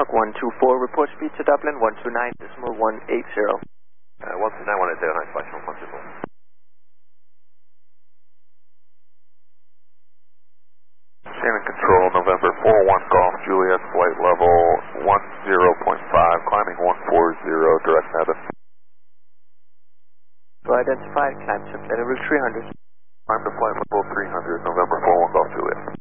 Squawk 124, report speed to Dublin 129.180. 129.180, nice flight, 124. Shannon Control, November 41 Golf Juliet, flight level 10.5, climbing 140, direct headed. Identified, climb to flight level 300. Climb to flight level 300, November 41 Golf Juliet.